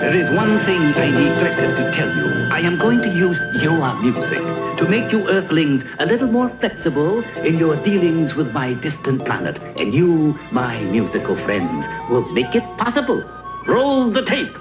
There is one thing I neglected to tell you. I am going to use your music to make you Earthlings a little more flexible in your dealings with my distant planet. And you, my musical friends, will make it possible. Roll the tape.